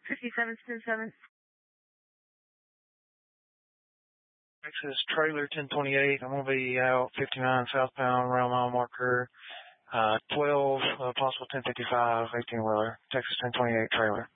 57-7. Texas trailer 1028. I'm going to be out 59 southbound around mile marker 12, possible 1055, 18-wheeler. Texas 1028 trailer.